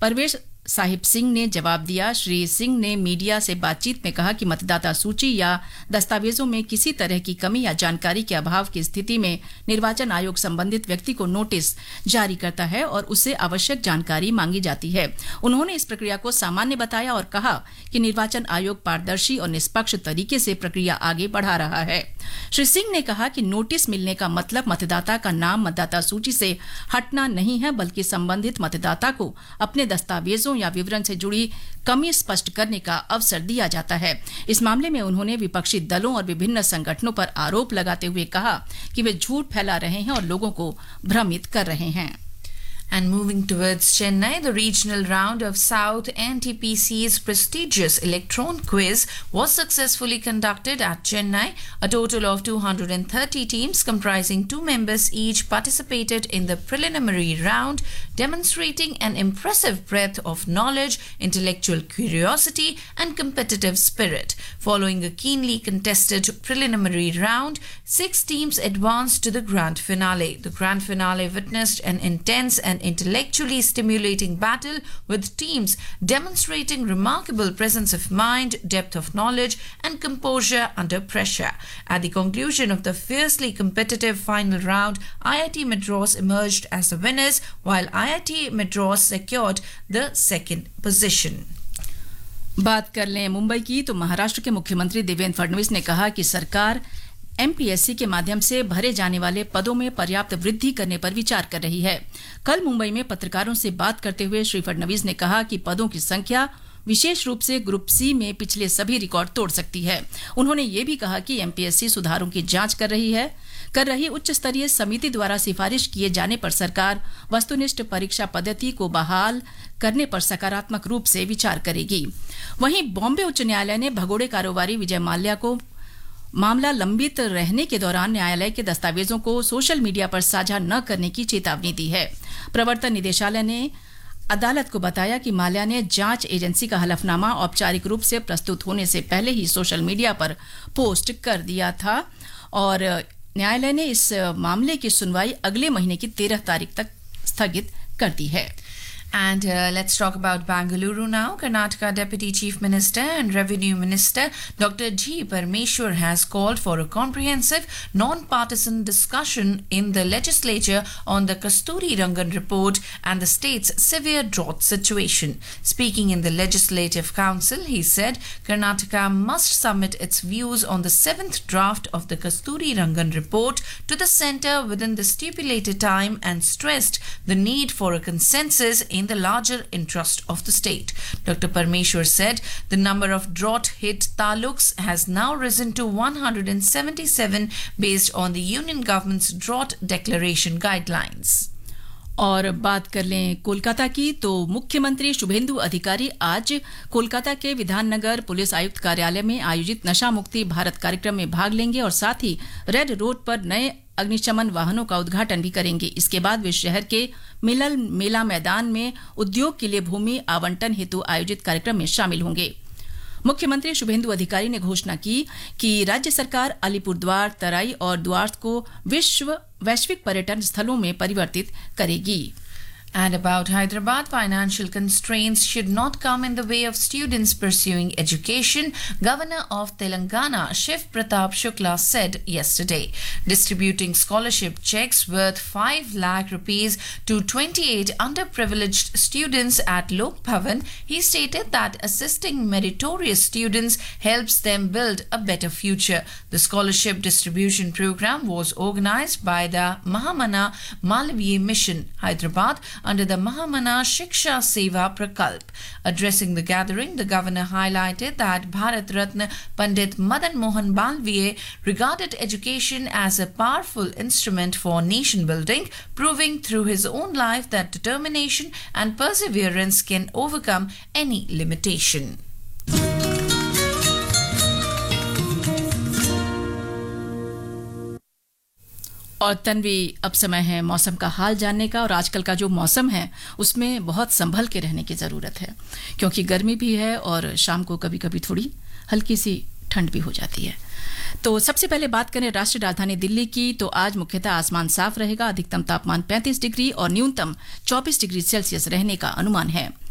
परवेश साहिब सिंह ने जवाब दिया। श्री सिंह ने मीडिया से बातचीत में कहा कि मतदाता सूची या दस्तावेजों में किसी तरह की कमी या जानकारी के अभाव की स्थिति में निर्वाचन आयोग संबंधित व्यक्ति को नोटिस जारी करता है और उससे आवश्यक जानकारी मांगी जाती है। उन्होंने इस प्रक्रिया को सामान्य बताया और कहा कि निर्वाचन आयोग पारदर्शी और निष्पक्ष तरीके से प्रक्रिया आगे बढ़ा रहा है। श्री सिंह ने कहा कि नोटिस मिलने का मतलब मतदाता का नाम मतदाता सूची से हटना नहीं है, बल्कि संबंधित मतदाता को अपने दस्तावेजों या विवरण से जुड़ी कमी स्पष्ट करने का अवसर दिया जाता है। इस मामले में उन्होंने विपक्षी दलों और विभिन्न संगठनों पर आरोप लगाते हुए कहा कि वे झूठ फैला रहे हैं और लोगों को भ्रमित कर रहे हैं। And moving towards Chennai, the regional round of South NTPC's prestigious Electron Quiz was successfully conducted at Chennai. A total of 230 teams comprising 2 members each participated in the preliminary round, demonstrating an impressive breadth of knowledge, intellectual curiosity and competitive spirit. Following a keenly contested preliminary round, 6 teams advanced to the grand finale. The grand finale witnessed an intense and intellectually stimulating battle, with teams demonstrating remarkable presence of mind, depth of knowledge and composure under pressure. At the conclusion of the fiercely competitive final round, IIT Madras emerged as the winners, while IIT Madras secured the second position. बात कर लें मुंबई की, तो महाराष्ट्र के मुख्यमंत्री देवेंद्र फडणवीस ने कहा कि सरकार एमपीएससी के माध्यम से भरे जाने वाले पदों में पर्याप्त वृद्धि करने पर विचार कर रही है। कल मुंबई में पत्रकारों से बात करते हुए श्री फडणवीस ने कहा कि पदों की संख्या विशेष रूप से ग्रुप सी में पिछले सभी रिकॉर्ड तोड़ सकती है। उन्होंने ये भी कहा कि एमपीएससी सुधारों की जांच कर रही उच्च स्तरीय समिति द्वारा सिफारिश किए जाने पर सरकार वस्तुनिष्ठ परीक्षा पद्धति को बहाल करने पर सकारात्मक रूप से विचार करेगी। वहीं बॉम्बे उच्च न्यायालय ने भगोड़े कारोबारी विजय माल्या को मामला लंबित रहने के दौरान न्यायालय के दस्तावेजों को सोशल मीडिया पर साझा न करने की चेतावनी दी है। प्रवर्तन निदेशालय ने अदालत को बताया कि माल्या ने जांच एजेंसी का हलफनामा औपचारिक रूप से प्रस्तुत होने से पहले ही सोशल मीडिया पर पोस्ट कर दिया था और न्यायालय ने इस मामले की सुनवाई अगले महीने की 13 तारीख तक स्थगित कर दी है। And let's talk about Bangalore now. Karnataka Deputy Chief Minister and Revenue Minister Dr. G. Parmeshwar has called for a comprehensive, non-partisan discussion in the legislature on the Kasturi Rangan report and the state's severe drought situation. Speaking in the Legislative Council, he said Karnataka must submit its views on the 7th draft of the Kasturi Rangan report to the centre within the stipulated time and stressed the need for a consensus in the larger interest of the state. Dr. Parmeshwar said the number of drought-hit taluks has now risen to 177 based on the union government's drought declaration guidelines. और बात कर लें कोलकाता की, तो मुख्यमंत्री शुभेंदु अधिकारी आज कोलकाता के विधाननगर पुलिस आयुक्त कार्यालय में आयोजित नशा मुक्ति भारत कार्यक्रम में भाग लेंगे और साथ ही रेड रोड पर नए अग्निशमन वाहनों का उद्घाटन भी करेंगे। इसके बाद वे शहर के मिलल मेला मैदान में उद्योग के लिए भूमि आवंटन हेतु आयोजित कार्यक्रम में शामिल होंगे। मुख्यमंत्री शुभेंदु अधिकारी ने घोषणा की कि राज्य सरकार अलीपुरद्वार, तराई और द्वार को वैश्विक पर्यटन स्थलों में परिवर्तित करेगी। And about Hyderabad, financial constraints should not come in the way of students pursuing education, Governor of Telangana Shiv Pratap Shukla said yesterday. Distributing scholarship checks worth 5 lakh rupees to 28 underprivileged students at Lok Bhavan, he stated that assisting meritorious students helps them build a better future. The scholarship distribution program was organized by the Mahamana Malviya Mission, Hyderabad, under the Mahamana Shiksha Seva Prakalp. Addressing the gathering, the governor highlighted that Bharat Ratna Pandit Madan Mohan Malviya regarded education as a powerful instrument for nation building, proving through his own life that determination and perseverance can overcome any limitation. और तन्वी, अब समय है मौसम का हाल जानने का। और आजकल का जो मौसम है उसमें बहुत संभल के रहने की ज़रूरत है, क्योंकि गर्मी भी है और शाम को कभी कभी थोड़ी हल्की सी ठंड भी हो जाती है। तो सबसे पहले बात करें राष्ट्रीय राजधानी दिल्ली की, तो आज मुख्यतः आसमान साफ रहेगा। अधिकतम तापमान 35 डिग्री और न्यूनतम 24 डिग्री सेल्सियस रहने का अनुमान है।